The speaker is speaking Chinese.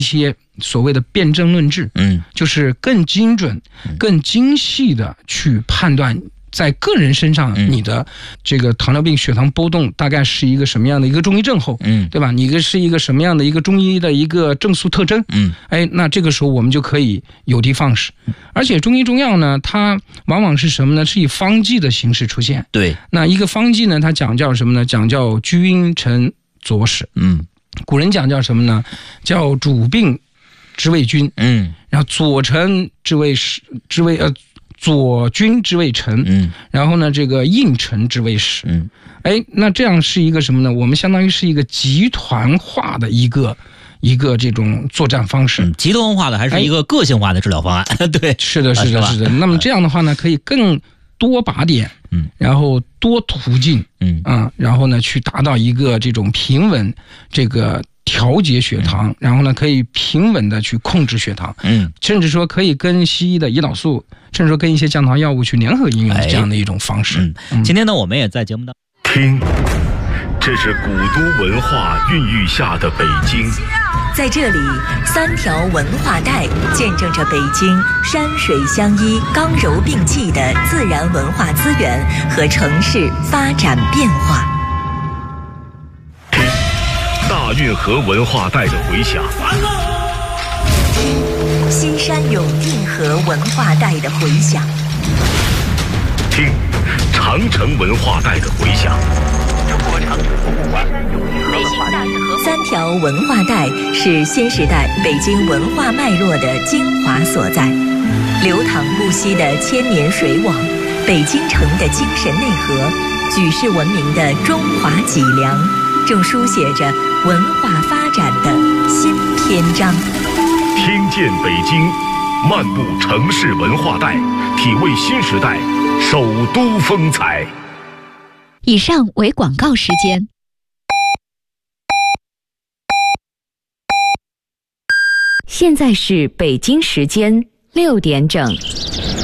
一些所谓的辩证论治，就是更精准、更精细的去判断在个人身上你的这个糖尿病血糖波动大概是一个什么样的一个中医症候，对吧？你是一个什么样的一个中医的一个正素特征，那这个时候我们就可以有的放矢。而且中医中药呢，它往往是什么呢？是以方剂的形式出现。对，那一个方剂呢，它讲叫什么呢？讲叫君臣佐使。古人讲叫什么呢？叫主病之谓君，然后佐臣之谓左君之谓臣，然后呢，这个应臣之谓使。那这样是一个什么呢？我们相当于是一个集团化的一个这种作战方式， 集团化的还是一个个性化的治疗方案。对， 是的。那么这样的话呢，可以更多靶点，然后多途径，然后呢，去达到一个这种平稳这个调节血糖，然后呢，可以平稳的去控制血糖，甚至说可以跟西医的胰岛素，甚至说跟一些降糖药物去联合应用这样的一种方式。 今天呢，我们也在节目当中听，这是古都文化孕育下的北京。 在这里，3条文化带见证着北京山水相依、刚柔并济的自然文化资源和城市发展变化。 听，大运河文化带的回响。 西山永定河文化带的回响。 听，长城文化带的回响。中国长城博物馆 3条文化带是新时代北京文化脉络的精华所在，流淌不息的千年水网，北京城的精神内核，举世闻名的中华脊梁，正书写着文化发展的新篇章。 听见北京，漫步城市文化带，体味新时代首都风采。 以上为广告时间。现在是北京时间6点整。